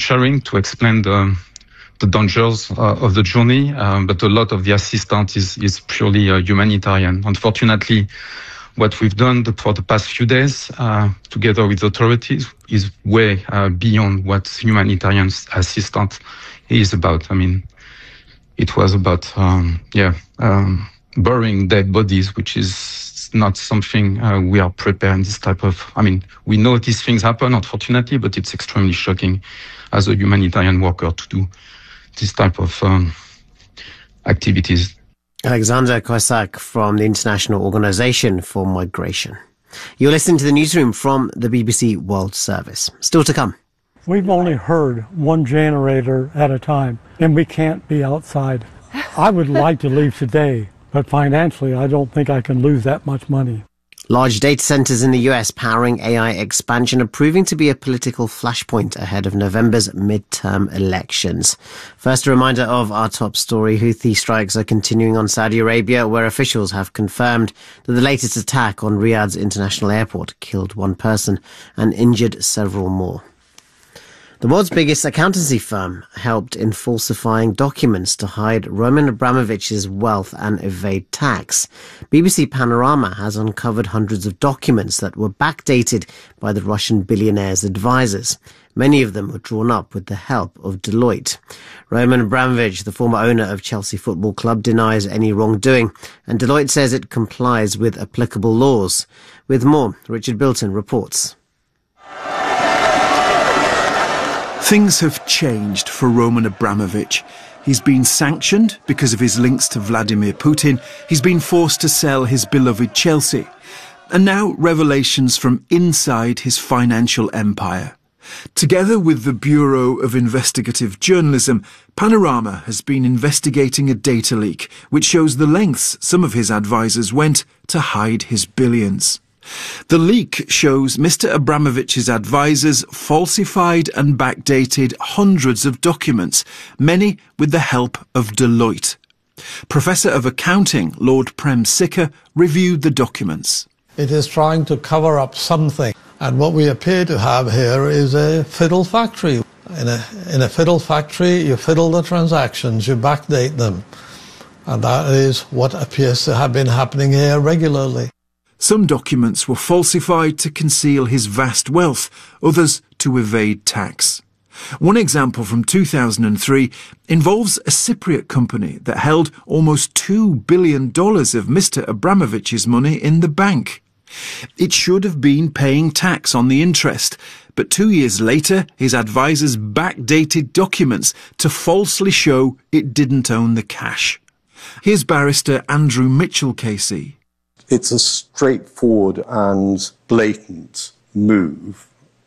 sharing to explain the dangers of the journey, but a lot of the assistance is purely humanitarian. Unfortunately, what we've done for the past few days, together with authorities, is way beyond what humanitarian assistance is about. I mean, it was about, burying dead bodies, which is not something we are prepared in this type of... I mean, we know these things happen, unfortunately, but it's extremely shocking as a humanitarian worker to do this type of activities. Alexander Koisak from the International Organization for Migration. You're listening to the newsroom from the BBC World Service. Still to come. We've only heard one generator at a time, and we can't be outside. I would like to leave today, but financially I don't think I can lose that much money. Large data centers in the US powering AI expansion are proving to be a political flashpoint ahead of November's midterm elections. First, a reminder of our top story. Houthi strikes are continuing on Saudi Arabia, where officials have confirmed that the latest attack on Riyadh's international airport killed one person and injured several more. The world's biggest accountancy firm helped in falsifying documents to hide Roman Abramovich's wealth and evade tax. BBC Panorama has uncovered hundreds of documents that were backdated by the Russian billionaire's advisors. Many of them were drawn up with the help of Deloitte. Roman Abramovich, the former owner of Chelsea Football Club, denies any wrongdoing, and Deloitte says it complies with applicable laws. With more, Richard Bilton reports. Things have changed for Roman Abramovich. He's been sanctioned because of his links to Vladimir Putin. He's been forced to sell his beloved Chelsea. And now revelations from inside his financial empire. Together with the Bureau of Investigative Journalism, Panorama has been investigating a data leak which shows the lengths some of his advisors went to hide his billions. The leak shows Mr. Abramovich's advisors falsified and backdated hundreds of documents, many with the help of Deloitte. Professor of Accounting Lord Prem Sikka reviewed the documents. It is trying to cover up something, and what we appear to have here is a fiddle factory. In a fiddle factory, you fiddle the transactions, you backdate them, and that is what appears to have been happening here regularly. Some documents were falsified to conceal his vast wealth, others to evade tax. One example from 2003 involves a Cypriot company that held almost $2 billion of Mr. Abramovich's money in the bank. It should have been paying tax on the interest, but 2 years later his advisors backdated documents to falsely show it didn't own the cash. Here's barrister Andrew Mitchell-Casey. It's a straightforward and blatant move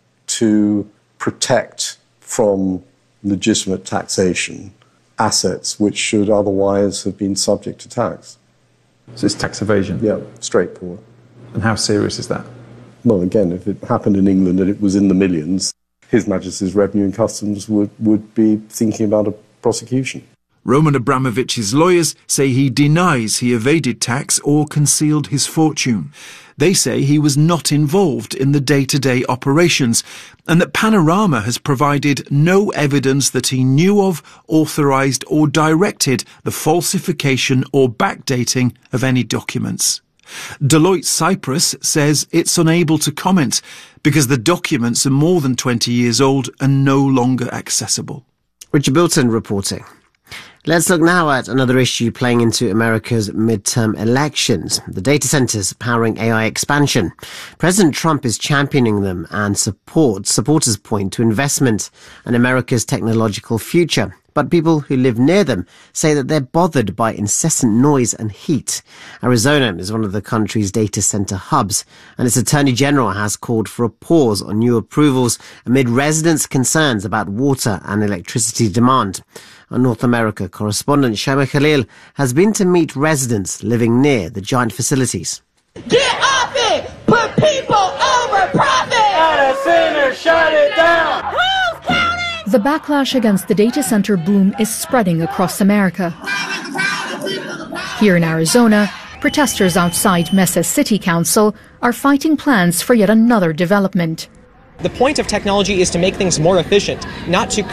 to protect from legitimate taxation assets which should otherwise have been subject to tax. So it's tax evasion? Yeah, straightforward. And how serious is that? Well, again, if it happened in England and it was in the millions, His Majesty's Revenue and Customs would be thinking about a prosecution. Roman Abramovich's lawyers say he denies he evaded tax or concealed his fortune. They say he was not involved in the day-to-day operations and that Panorama has provided no evidence that he knew of, authorised or directed the falsification or backdating of any documents. Deloitte Cyprus says it's unable to comment because the documents are more than 20 years old and no longer accessible. Richard Bilton reporting. Let's look now at another issue playing into America's midterm elections, the data centers powering AI expansion. President Trump is championing them and supporters point to investment and America's technological future. But people who live near them say that they're bothered by incessant noise and heat. Arizona is one of the country's data center hubs, and its Attorney General has called for a pause on new approvals amid residents' concerns about water and electricity demand. Our North America correspondent Shoma Khalil has been to meet residents living near the giant facilities. Get off it! Put people over profit! At a center, shut it down! Who's counting? The backlash against the data center boom is spreading across America. Here in Arizona, protesters outside Mesa City Council are fighting plans for yet another development. The point of technology is to make things more efficient, not to